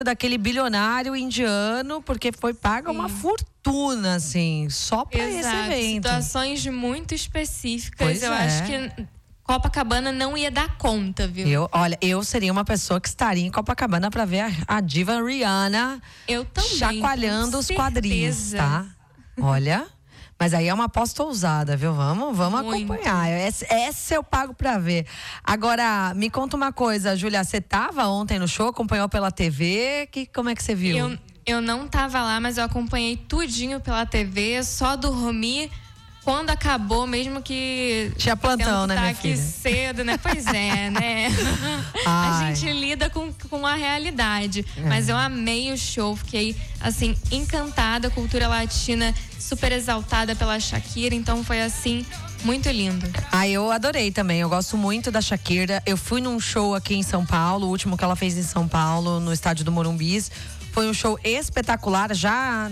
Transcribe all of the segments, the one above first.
daquele bilionário indiano, porque foi paga uma fortuna, assim, só pra esse evento. Situações muito específicas. Pois eu acho que Copacabana não ia dar conta, viu? Eu seria uma pessoa que estaria em Copacabana pra ver a diva Rihanna chacoalhando os quadris, tá? Olha, mas aí é uma aposta ousada, viu? Vamos acompanhar. Essa eu pago pra ver. Agora, me conta uma coisa, Júlia, você tava ontem no show, acompanhou pela TV? Como é que você viu? Eu não tava lá, mas eu acompanhei tudinho pela TV, só dormi quando acabou, mesmo que tinha plantão, né, minha filha? Aqui cedo, né? Pois é, né? A gente lida com a realidade. Mas eu amei o show, fiquei, assim, encantada. Cultura latina super exaltada pela Shakira, então foi, assim, muito lindo. Eu adorei também, eu gosto muito da Shakira. Eu fui num show aqui em São Paulo, o último que ela fez em São Paulo, no estádio do Morumbis. Foi um show espetacular, já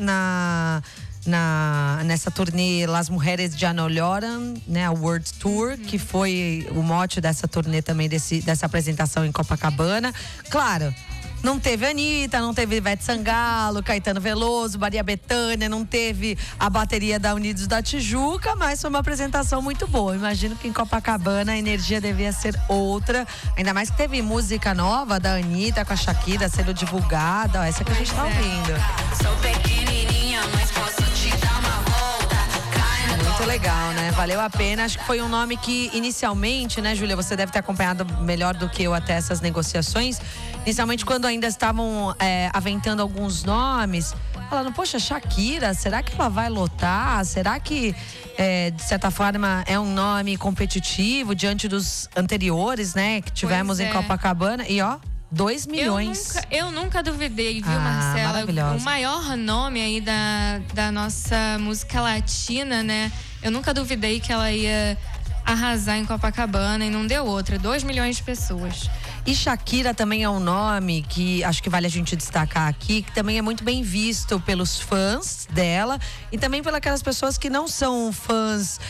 nessa turnê Las Mujeres Ya No Lloran, né, a World Tour, que foi o mote dessa turnê também, dessa apresentação em Copacabana. Claro, não teve Anitta, não teve Ivete Sangalo, Caetano Veloso, Maria Bethânia, não teve a bateria da Unidos da Tijuca, mas foi uma apresentação muito boa. Imagino que em Copacabana a energia devia ser outra, ainda mais que teve música nova da Anitta com a Shakira sendo divulgada, essa que a gente tá ouvindo. Sou pequenininha, mas posso te dar uma volta. Muito legal, né? Valeu a pena. Acho que foi um nome que inicialmente, né, Júlia, você deve ter acompanhado melhor do que eu até essas negociações. Inicialmente, quando ainda estavam aventando alguns nomes, falando, poxa, Shakira, será que ela vai lotar? Será que, de certa forma, é um nome competitivo diante dos anteriores, né, que tivemos em Copacabana? E 2 milhões. Eu nunca duvidei, viu, Marcela? Maravilhosa. O maior nome aí da nossa música latina, né? Eu nunca duvidei que ela ia arrasar em Copacabana e não deu outra. 2 milhões de pessoas. E Shakira também é um nome que acho que vale a gente destacar aqui, que também é muito bem visto pelos fãs dela e também pelas aquelas pessoas que não são fãs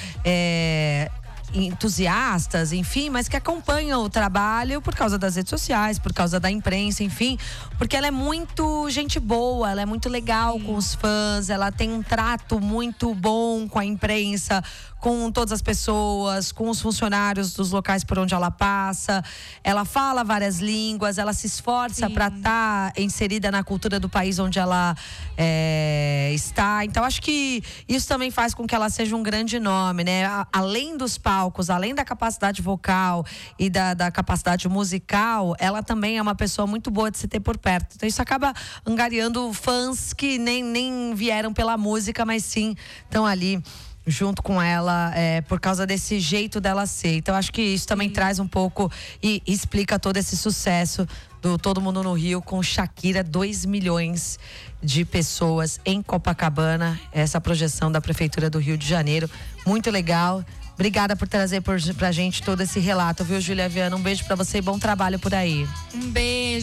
entusiastas, enfim, mas que acompanham o trabalho por causa das redes sociais, por causa da imprensa, enfim, porque ela é muito gente boa, ela é muito legal com os fãs, ela tem um trato muito bom com a imprensa, com todas as pessoas, com os funcionários dos locais por onde ela passa. Ela fala várias línguas, ela se esforça para estar inserida na cultura do país onde ela está. Então, acho que isso também faz com que ela seja um grande nome, né? Além dos palcos, além da capacidade vocal e da capacidade musical, ela também é uma pessoa muito boa de se ter por perto. Então, isso acaba angariando fãs que nem vieram pela música, mas sim estão ali junto com ela, por causa desse jeito dela ser. Então, acho que isso também traz um pouco e explica todo esse sucesso do Todo Mundo no Rio com Shakira, 2 milhões de pessoas em Copacabana. Essa projeção da Prefeitura do Rio de Janeiro. Muito legal. Obrigada por trazer pra gente todo esse relato, viu, Júlia Viana? Um beijo pra você e bom trabalho por aí. Um beijo.